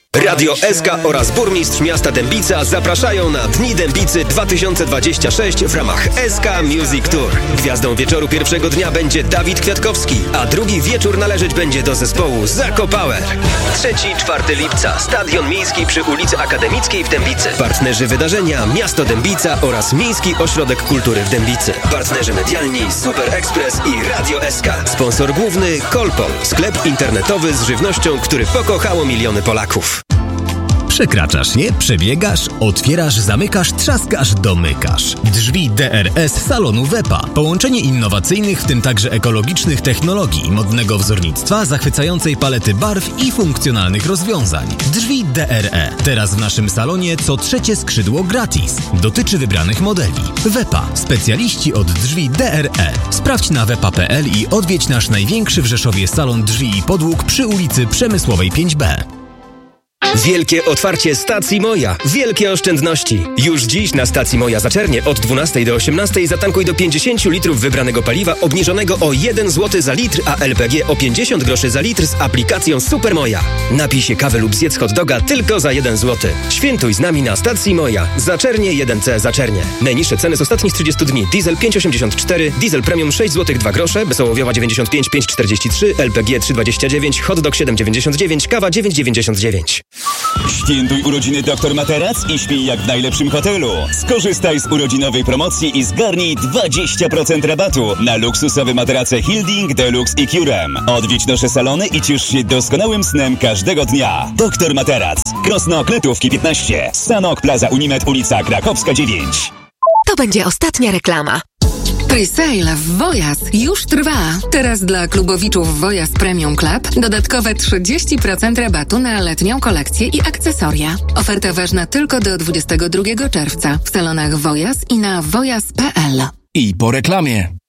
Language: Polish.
Radio SK oraz burmistrz miasta Dębica zapraszają na Dni Dębicy 2026 w ramach SK Music Tour. Gwiazdą wieczoru pierwszego dnia będzie Dawid Kwiatkowski, a drugi wieczór należeć będzie do zespołu Zako Power. 3-4 lipca, Stadion Miejski przy ulicy Akademickiej w Dębicy. Partnerzy wydarzenia Miasto Dębica oraz Miejski Ośrodek Kultury w Dębicy. Partnerzy medialni Super Express i Radio SK. Sponsor główny Kolpol, sklep internetowy z żywnością, który pokochało miliony Polaków. Przekraczasz je, przebiegasz, otwierasz, zamykasz, trzaskasz, domykasz. Drzwi DRS salonu Wepa. Połączenie innowacyjnych, w tym także ekologicznych technologii, modnego wzornictwa, zachwycającej palety barw i funkcjonalnych rozwiązań. Drzwi DRE. Teraz w naszym salonie co trzecie skrzydło gratis. Dotyczy wybranych modeli. Wepa. Specjaliści od drzwi DRE. Sprawdź na wepa.pl i odwiedź nasz największy w Rzeszowie salon drzwi i podłóg przy ulicy Przemysłowej 5B. Wielkie otwarcie stacji Moja. Wielkie oszczędności. Już dziś na stacji Moja Zaczernie od 12 do 18 zatankuj do 50 litrów wybranego paliwa obniżonego o 1 zł za litr, a LPG o 50 groszy za litr z aplikacją Super Moja. Napij się kawy lub zjedz hot doga tylko za 1 zł. Świętuj z nami na stacji Moja. Zaczernie 1C Zaczernie. Najniższe ceny z ostatnich 30 dni. Diesel 5,84, diesel premium 6 zł 2 grosze, bezołowiowa 95 5,43, LPG 3,29, hot dog 7,99, kawa 9,99. Świętuj urodziny Dr Materac i śpij jak w najlepszym hotelu. Skorzystaj z urodzinowej promocji i zgarnij 20% rabatu na luksusowe materace Hilding, Deluxe i Curem. Odwiedź nasze salony i ciesz się doskonałym snem każdego dnia. Dr Materac. Krosno Kletówki 15. Sanok Plaza Unimed, ulica Krakowska 9. To będzie ostatnia reklama. Presale w Wojas już trwa. Teraz dla klubowiczów Wojas Premium Club dodatkowe 30% rabatu na letnią kolekcję i akcesoria. Oferta ważna tylko do 22 czerwca w salonach Wojas i na wojas.pl. I po reklamie.